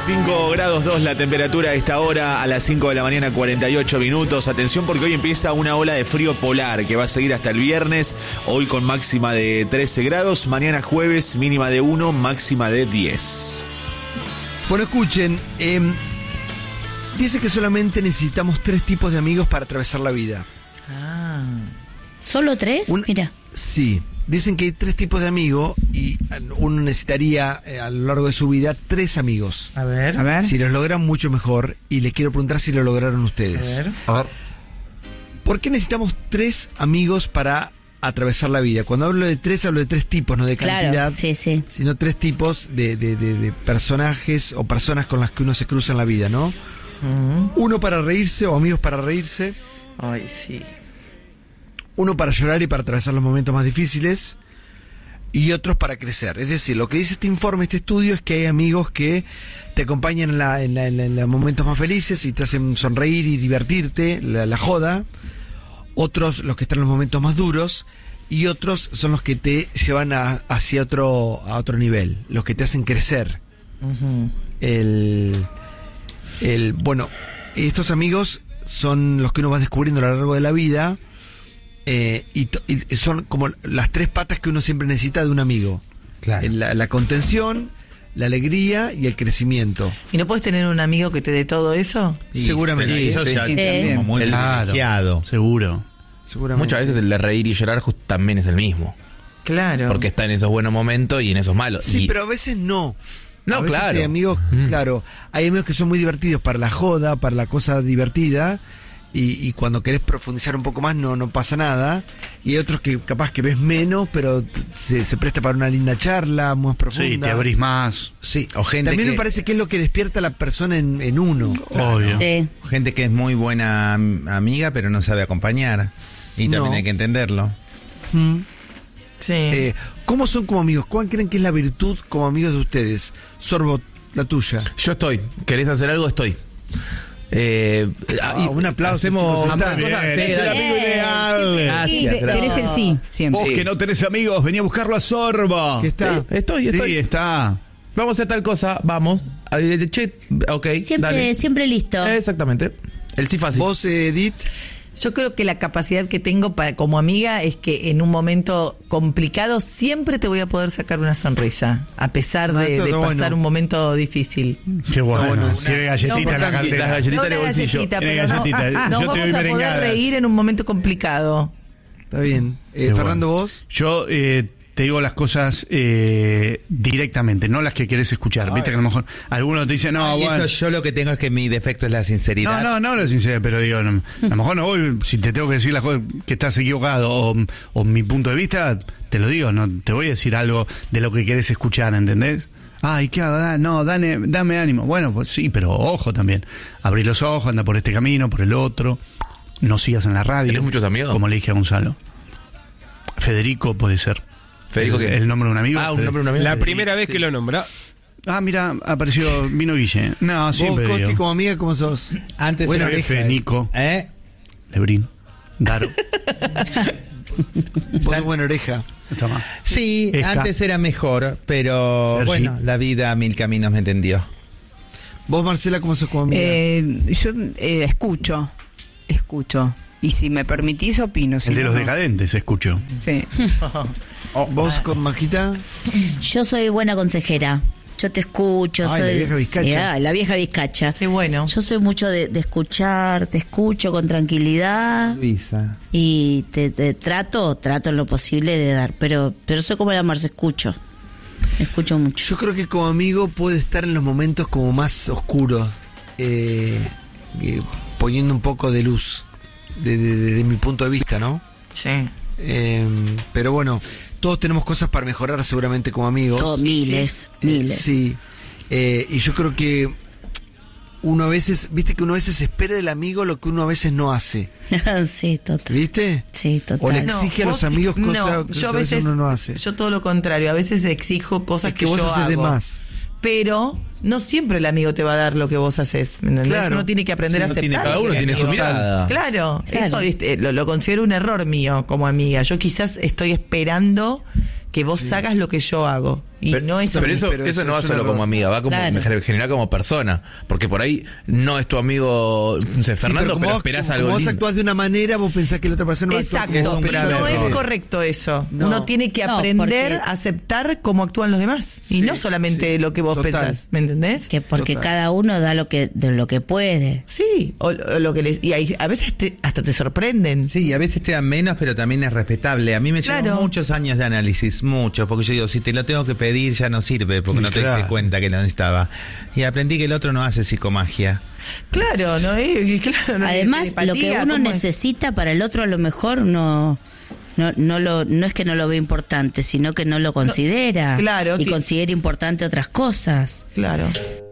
5 grados 2 la temperatura a esta hora, a las 5 de la mañana 48 minutos. Atención porque hoy empieza una ola de frío polar que va a seguir hasta el viernes. Hoy con máxima de 13 grados, mañana jueves mínima de 1, máxima de 10. Bueno, escuchen, dice que solamente necesitamos 3 tipos de amigos para atravesar la vida. ¿Solo 3? Mira. Sí. Dicen que hay 3 tipos de amigos y uno necesitaría a lo largo de su vida 3 amigos. A ver. Si los logran, mucho mejor. Y les quiero preguntar si lo lograron ustedes. A ver. ¿Por qué necesitamos 3 amigos para atravesar la vida? Cuando hablo de 3, hablo de 3 tipos, no de cantidad. Claro, sí. Sino 3 tipos de personajes o personas con las que uno se cruza en la vida, ¿no? Uno para reírse o amigos para reírse. Ay, sí. Uno para llorar y para atravesar los momentos más difíciles, y otros para crecer. Es decir, lo que dice este informe, este estudio, es que hay amigos que te acompañan en los momentos más felices y te hacen sonreír y divertirte, la joda. Otros los que están en los momentos más duros, y otros son los que te llevan hacia a otro nivel, los que te hacen crecer. Bueno, estos amigos son los que uno va descubriendo a lo largo de la vida. Y son como las 3 patas que uno siempre necesita de un amigo. Claro. La contención, la alegría y el crecimiento. ¿Y no puedes tener un amigo que te dé todo eso? Seguramente. Pero eso ya como muy privilegiado. Seguramente. Muchas veces el de reír y llorar también es el mismo. Claro. Porque está en esos buenos momentos y en esos malos. Sí, pero a veces no. No, a veces claro. Hay amigos, claro, hay amigos que son muy divertidos para la joda, para la cosa divertida. Y cuando querés profundizar un poco más no pasa nada. Y hay otros que capaz que ves menos, pero se presta para una linda charla, más profunda. Sí, te abrís más. Sí, o gente también que... me parece que es lo que despierta a la persona en uno. Obvio. Sí. Gente que es muy buena amiga, pero no sabe acompañar. Y también hay que entenderlo. Sí. ¿Cómo son como amigos? ¿Cuál creen que es la virtud como amigos de ustedes? Sorbo, la tuya. Yo estoy. ¿Querés hacer algo? Estoy. Un aplauso. Hacemos chicos, ambas cosas. Es el amigo ideal. Gracias. Tenés el sí, siempre. Vos que no tenés amigos, vení a buscarlo a Sorbo. ¿Qué está? Estoy. Sí, está. Vamos a hacer tal cosa, vamos. Che, ok, dale. Siempre listo. Exactamente. El sí fácil. ¿Vos, Edith? Yo creo que la capacidad que tengo como amiga es que en un momento complicado siempre te voy a poder sacar una sonrisa, a pesar de pasar un momento difícil. Qué bueno. Tiene galletita en la cartera. Las galletitas en el bolsillo. Galletita, Tiene pero galletita. nos Yo te doy vamos a poder merengadas. reír en un momento complicado. Está bien. Fernando, ¿vos? Yo te digo las cosas directamente, no las que querés escuchar. Viste que a lo mejor algunos te dicen, no, Y bueno. eso yo lo que tengo es que mi defecto es la sinceridad. No la sinceridad, pero digo, a lo mejor no voy, si te tengo que decir las cosas que estás equivocado o mi punto de vista, te lo digo, no te voy a decir algo de lo que querés escuchar, ¿entendés? Ay, ¿qué hago? No, dame ánimo. Bueno, pues sí, pero ojo también. Abrí los ojos, anda por este camino, por el otro. No sigas en la radio. ¿Tenés muchos amigos? Como le dije a Gonzalo. Federico puede ser. ¿Federico qué? El nombre de un amigo. Un nombre de un amigo. La primera vez que lo nombra. Mira, vino Guille. No, siempre ¿Vos, Costi, digo. como amiga, cómo sos? Antes Buena era Jefe, Nico, Lebrín, Daro. Vos sos buena oreja. Está más. Sí, Esca. antes era mejor, pero Sergi. bueno, la vida a mil caminos me entendió. Vos, Marcela, ¿cómo sos como amiga? Yo escucho. Y si me permitís, opino. Si El de no, los no. decadentes, escucho. Sí. ¿Vos, con Majita? Yo soy buena consejera. Yo te escucho. Ay, soy la vieja vizcacha. la vieja vizcacha. Qué bueno. Yo soy mucho de escuchar, te escucho con tranquilidad Luisa. y te trato en lo posible de dar, pero soy como la Marce, escucho mucho. Yo creo que como amigo puede estar en los momentos como más oscuros, poniendo un poco de luz de mi punto de vista, ¿no? Sí. Pero bueno, todos tenemos cosas para mejorar seguramente como amigos. Todo, miles. Sí. Y yo creo que uno a veces, viste que uno a veces espera del amigo lo que uno a veces no hace. Sí, total. ¿Viste? Sí, total. O le exige a los amigos cosas que yo a veces uno no hace. Yo todo lo contrario, a veces exijo cosas Es que vos yo haces de hago. más. Pero no siempre el amigo te va a dar lo que vos haces, ¿me entendés? Claro. Uno tiene que aprender a aceptar. Cada uno tiene su mirada. Claro, eso lo considero un error mío como amiga. Yo quizás estoy esperando que vos hagas lo que yo hago. Y no es así. Pero eso no va solo como amiga, va como en general como persona. Porque por ahí no es tu amigo Fernando, pero esperás algo lindo. Vos lindo. actuás de una manera, vos pensás que la otra persona va a actuar. Exacto, no es correcto eso. Uno tiene que aprender a aceptar cómo actúan los demás. Y no solamente lo que vos pensás. ¿Me entendés? Que porque cada uno da de lo que puede. Sí, o lo que y a veces hasta te sorprenden. Sí, a veces te dan menos, pero también es respetable. A mí me llevan muchos años de análisis, muchos, porque yo digo, si te lo tengo que pedir ya no sirve, porque no te das cuenta que lo necesitaba. Y aprendí que el otro no hace psicomagia. Claro, Además, lo que uno necesita para el otro a lo mejor no es que no lo ve importante, sino que no lo considera. Y considera importante otras cosas. Claro.